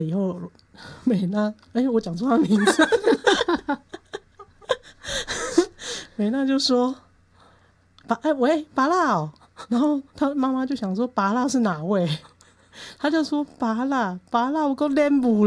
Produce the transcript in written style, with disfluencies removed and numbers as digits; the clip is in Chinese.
以后美娜，我讲错她名字，美娜就说喂拔蜡哦，然后她妈妈就想说拔蜡是哪位，她就说拔蜡我够练不